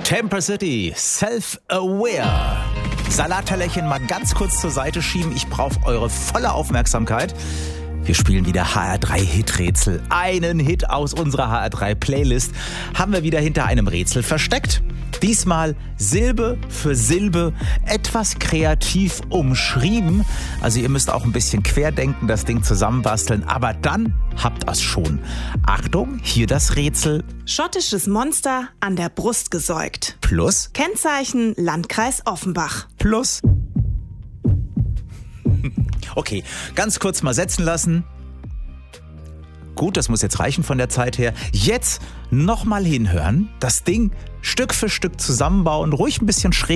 Temper City, Self-Aware. Salattellerchen mal ganz kurz zur Seite schieben. Ich brauche eure volle Aufmerksamkeit. Wir spielen wieder HR3-Hiträtsel. Einen Hit aus unserer HR3-Playlist haben wir wieder hinter einem Rätsel versteckt. Diesmal Silbe für Silbe, etwas kreativ umschrieben. Also ihr müsst auch ein bisschen querdenken, das Ding zusammenbasteln. Aber dann habt ihr's schon. Achtung, hier das Rätsel. Schottisches Monster an der Brust gesäugt. Plus. Kennzeichen Landkreis Offenbach. Plus. Okay, ganz kurz mal setzen lassen. Gut, das muss jetzt reichen von der Zeit her. Jetzt nochmal hinhören, das Ding Stück für Stück zusammenbauen, ruhig ein bisschen schräg